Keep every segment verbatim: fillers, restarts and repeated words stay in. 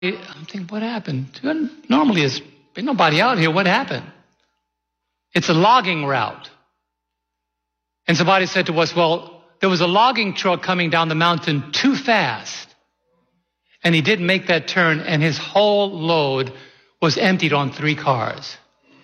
I'm thinking, what happened? Normally there's nobody out here. What happened? It's a logging route. And somebody said to us, well, there was a logging truck coming down the mountain too fast. And he didn't make that turn, and his whole load was emptied on three cars.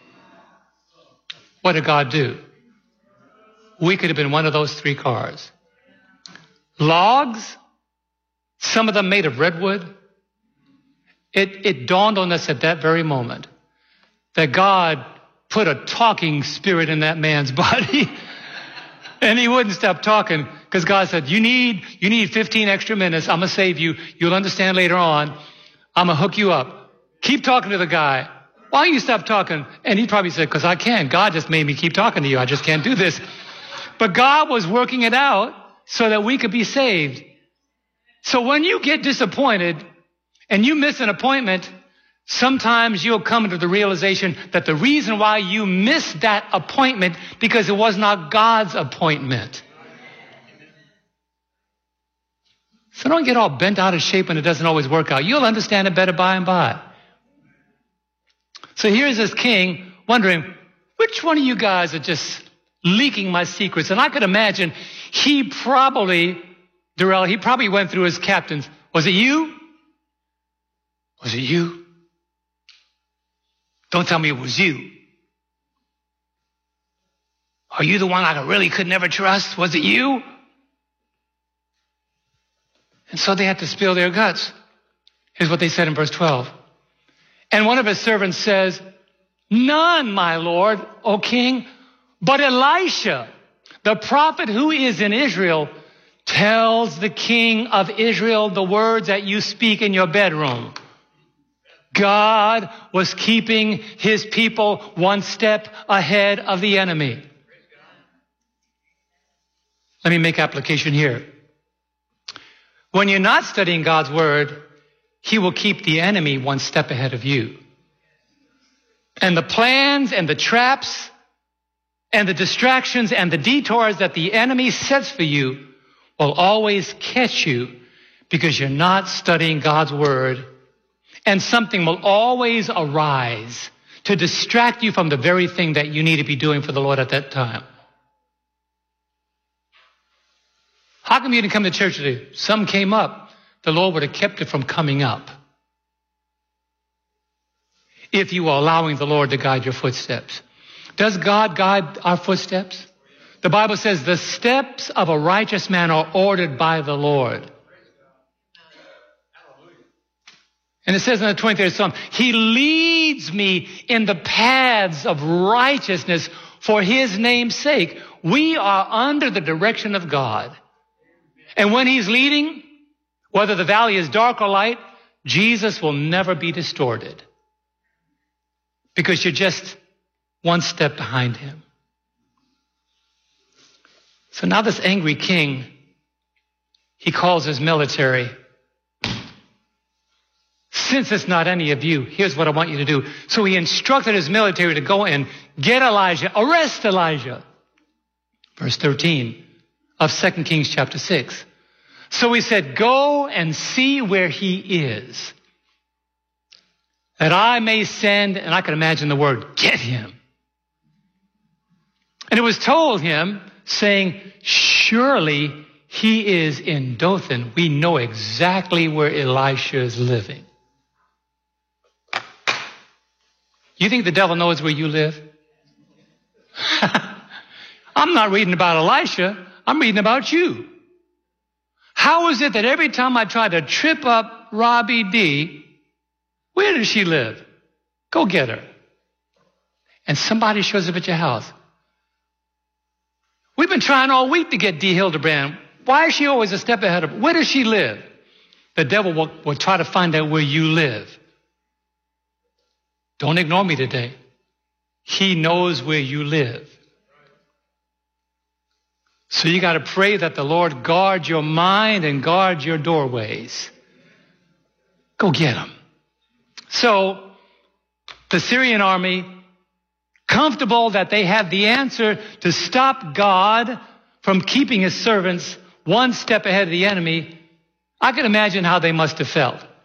What did God do? We could have been one of those three cars. Logs, some of them made of redwood. It, it dawned on us at that very moment that God put a talking spirit in that man's body. And he wouldn't stop talking because God said, you need, you need fifteen extra minutes. I'm going to save you. You'll understand later on. I'm going to hook you up. Keep talking to the guy. Why don't you stop talking? And he probably said, because I can't. God just made me keep talking to you. I just can't do this. But God was working it out so that we could be saved. So when you get disappointed and you miss an appointment, sometimes you'll come to the realization that the reason why you missed that appointment because it was not God's appointment. So don't get all bent out of shape when it doesn't always work out. You'll understand it better by and by. So here's this king wondering, which one of you guys are just leaking my secrets? And I could imagine he probably, Darrell, he probably went through his captains. Was it you? Was it you? Don't tell me it was you. Are you the one I really could never trust? Was it you? And so they had to spill their guts. Here's what they said in verse twelve. And one of his servants says, none, my lord, O king, but Elisha, the prophet who is in Israel, tells the king of Israel the words that you speak in your bedroom. God was keeping his people one step ahead of the enemy. Let me make application here. When you're not studying God's word, he will keep the enemy one step ahead of you. And the plans and the traps and the distractions and the detours that the enemy sets for you will always catch you because you're not studying God's word. And something will always arise to distract you from the very thing that you need to be doing for the Lord at that time. How come you didn't come to church today? Some came up. The Lord would have kept it from coming up if you were allowing the Lord to guide your footsteps. Does God guide our footsteps? The Bible says the steps of a righteous man are ordered by the Lord. And it says in the twenty-third Psalm, he leads me in the paths of righteousness for his name's sake. We are under the direction of God. And when he's leading, whether the valley is dark or light, Jesus will never be distorted because you're just one step behind him. So now this angry king, he calls his military. Since it's not any of you, here's what I want you to do. So he instructed his military to go and get Elijah, arrest Elijah. Verse thirteen of Second Kings chapter six. So he said, go and see where he is, that I may send, and I can imagine the word, get him. And it was told him, saying, surely he is in Dothan. We know exactly where Elisha is living. You think the devil knows where you live? I'm not reading about Elisha. I'm reading about you. How is it that every time I try to trip up Robbie D, where does she live? Go get her. And somebody shows up at your house. We've been trying all week to get D. Hildebrand. Why is she always a step ahead of her? Where does she live? The devil will, will try to find out where you live. Don't ignore me today. He knows where you live. So you got to pray that the Lord guard your mind and guard your doorways. Go get him. So the Syrian army, comfortable that they had the answer to stop God from keeping his servants one step ahead of the enemy, I can imagine how they must have felt.